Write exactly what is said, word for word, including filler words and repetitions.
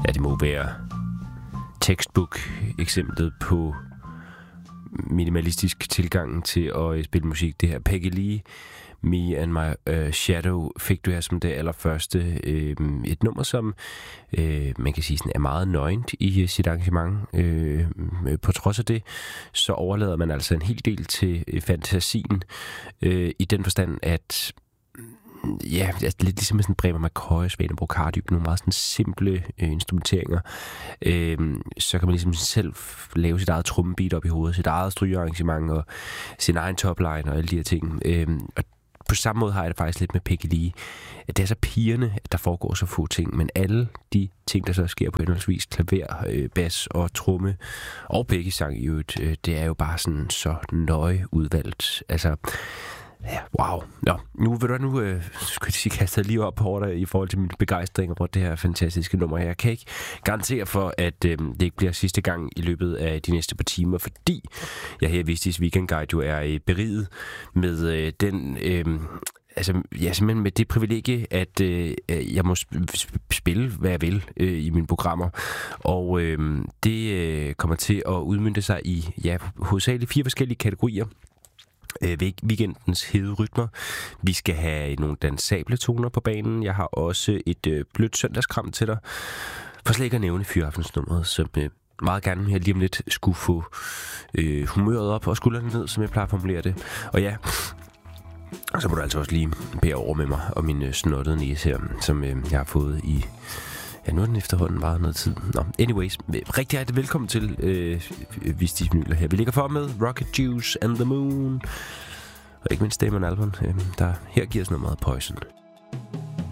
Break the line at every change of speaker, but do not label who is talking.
Ja, det må være textbook eksemplet på minimalistisk tilgang til at spille musik. Det her Peggy Lee, Me and My uh, Shadow, fik du her som det allerførste. Øh, et nummer, som øh, man kan sige sådan, er meget nøgent i sit arrangement. Øh, på trods af det, så overlader man altså en hel del til øh, fantasien. Øh, I den forstand, at ja, altså lidt ligesom sådan Bremer McCoy, Svaneborg Cardyb, nogle meget sådan simple øh, instrumenteringer. Øh, så kan man ligesom selv lave sit eget trommebeat op i hovedet, sit eget strygearrangement og sin egen topline og alle de her ting. Øh, og på samme måde har jeg det faktisk lidt med Peggy Lee. Det er så pigerne, at der foregår så få ting, men alle de ting, der så sker på henholdsvis klaver, øh, bas og tromme, og begge sang i øvrigt, øh, det er jo bare sådan så nøje udvalgt. Altså, ja, wow. Nå, nu vil du nu, øh, skal jeg sige, kaste lige op over dig i forhold til min begejstring over det her fantastiske nummer. Jeg kan ikke garantere for, at øh, det ikke bliver sidste gang i løbet af de næste par timer, fordi jeg her i Vistis Weekend Guide jo er øh, beriget med øh, den... Øh, Altså, ja, simpelthen med det privilegie, at øh, jeg må spille, hvad jeg vil øh, i mine programmer. Og øh, det øh, kommer til at udmønte sig i, ja, hovedsageligt fire forskellige kategorier. Øh, weekendens hede rytmer. Vi skal have nogle dansable toner på banen. Jeg har også et øh, blødt søndagskram til dig. For slet ikke at nævne fyraftensnummeret, som... Øh, meget gerne her lige om lidt skulle få øh, humøret op og skuldrene ned, som jeg plejer at formulere det. Og ja... Og så må du altså også lige bære over med mig og min øh, snottede næse her, som øh, jeg har fået i... Ja, nu er den efterhånden bare noget tid. Nå, anyways. Rigtig hjertelig velkommen til øh, Vistis Vinyler her. Vi ligger for med Rocket Juice and the Moon. Og ikke mindst Damon Albarn, øh, der her giver os noget meget Poison.